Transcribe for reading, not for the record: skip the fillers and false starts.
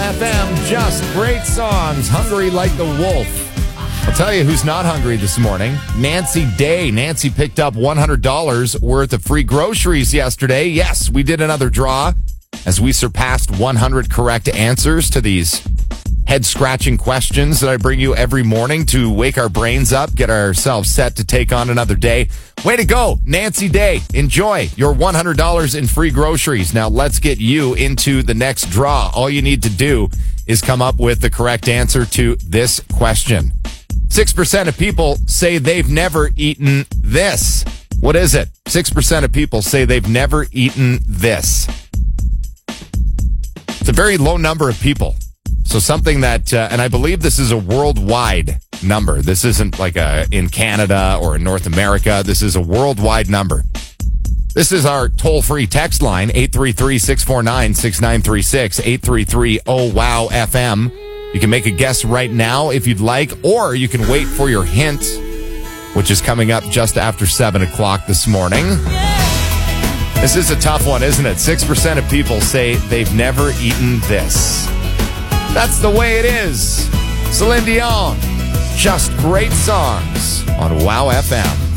FM, just great songs. Hungry like the wolf. I'll tell you who's not hungry this morning. Nancy Day. Nancy picked up $100 worth of free groceries yesterday. Yes, we did another draw as we surpassed 100 correct answers to these head-scratching questions that I bring you every morning to wake our brains up, get ourselves set to take on another day. Way to go, Nancy Day. Enjoy your $100 in free groceries. Now let's get you into the next draw. All you need to do is come up with the correct answer to this question. 6% of people say they've never eaten this. What is it? 6% of people say they've never eaten this. It's a very low number of people. So something that, and I believe this is a worldwide number. This isn't like in Canada or in North America. This is a worldwide number. This is our toll-free text line, 833-649-6936, 833-OWOW-FM. You can make a guess right now if you'd like, or you can wait for your hint, which is coming up just after 7 o'clock this morning. This is a tough one, isn't it? 6% of people say they've never eaten this. That's the way it is. Celine Dion, just great songs on WOW FM.